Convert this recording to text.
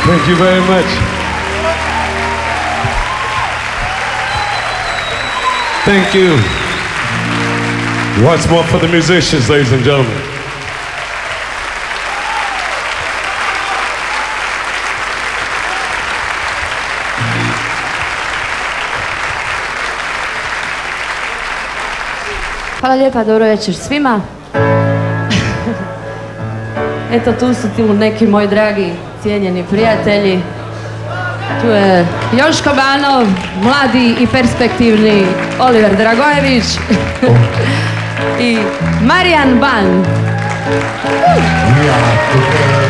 Thank you very much. Thank you. Once more for the musicians, ladies and gentlemen. Hvala lijepa, dobro večer svima. Eto, tu su ti neki moji dragi, cijenjeni prijatelji. Tu je Joško Banov, mladi i perspektivni Oliver Dragojević i Marijan Ban.